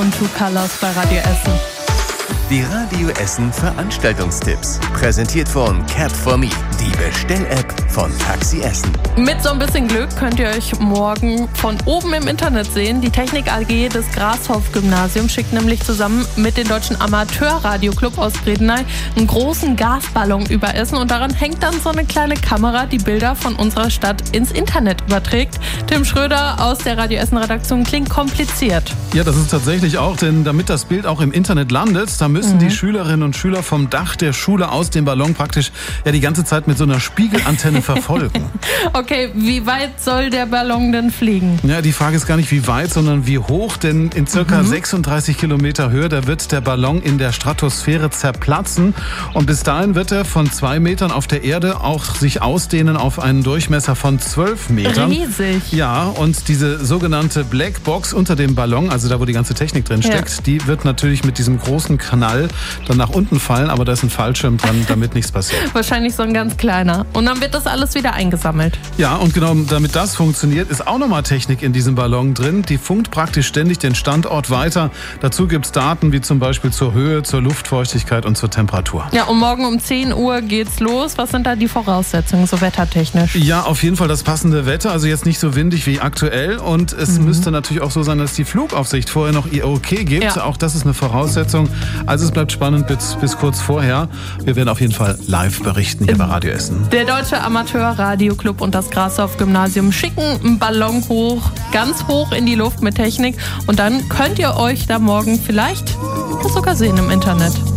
und Two Colors bei Radio Essen. Die Radio Essen Veranstaltungstipps. Präsentiert von Cap4Me, die Bestell-App von Taxi Essen. Mit so ein bisschen Glück könnt ihr euch morgen von oben im Internet sehen. Die Technik AG des Grashof-Gymnasiums schickt nämlich zusammen mit dem Deutschen Amateurradio-Club aus Bredeney einen großen Gasballon über Essen. Und daran hängt dann so eine kleine Kamera, die Bilder von unserer Stadt ins Internet überträgt. Tim Schröder aus der Radio Essen-Redaktion, klingt kompliziert. Ja, das ist tatsächlich auch, denn damit das Bild auch im Internet landet, da müssen die Schülerinnen und Schüler vom Dach der Schule aus den Ballon praktisch die ganze Zeit mit so einer Spiegelantenne verfolgen. Okay, wie weit soll der Ballon denn fliegen? Ja, die Frage ist gar nicht wie weit, sondern wie hoch, denn in circa 36 Kilometer Höhe, da wird der Ballon in der Stratosphäre zerplatzen und bis dahin wird er von 2 Metern auf der Erde auch sich ausdehnen auf einen Durchmesser von 12 Metern. Riesig. Ja, und diese sogenannte Blackbox unter dem Ballon, also da, wo die ganze Technik drin steckt, die wird natürlich mit diesem großen Kanal dann nach unten fallen, aber da ist ein Fallschirm dran, damit nichts passiert. Wahrscheinlich so ein ganz kleiner. Und dann wird das alles wieder eingesammelt. Ja, und genau, damit das funktioniert, ist auch nochmal Technik in diesem Ballon drin. Die funkt praktisch ständig den Standort weiter. Dazu gibt es Daten wie zum Beispiel zur Höhe, zur Luftfeuchtigkeit und zur Temperatur. Ja, und morgen um 10 Uhr geht's los. Was sind da die Voraussetzungen, so wettertechnisch? Ja, auf jeden Fall das passende Wetter, also jetzt nicht so windig wie aktuell. Und es müsste natürlich auch so sein, dass die Flugaufsicht vorher noch ihr Okay gibt. Ja. Auch das ist eine Voraussetzung. Also es bleibt spannend bis kurz vorher. Wir werden auf jeden Fall live berichten hier bei Radio Essen. Der Deutsche Amateurradio-Club und das Grashof-Gymnasium schicken einen Ballon hoch, ganz hoch in die Luft mit Technik. Und dann könnt ihr euch da morgen vielleicht sogar sehen im Internet.